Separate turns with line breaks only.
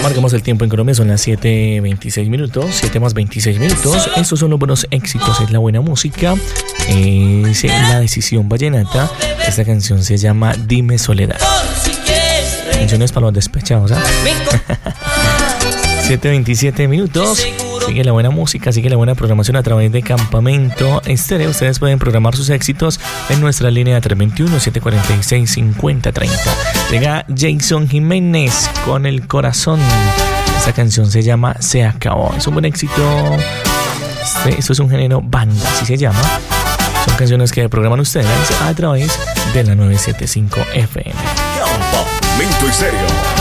Marcamos el tiempo en Colombia, son las 7:26 minutos, 7 más 26 minutos. Estos son los buenos éxitos, es la buena música. Es La Decisión Vallenata. Esta canción se llama Dime Soledad. Canciones para los despechados, ¿ah? 7:27 minutos. Sigue la buena música, sigue la buena programación a través de Campamento Estéreo. Ustedes pueden programar sus éxitos en nuestra línea 321-746-5030. Llega Jason Jiménez con El Corazón. Esta canción se llama Se Acabó. Es un buen éxito. Esto es un género banda, así se llama. Son canciones que programan ustedes a través de la 975 FM.
Campamento Estéreo.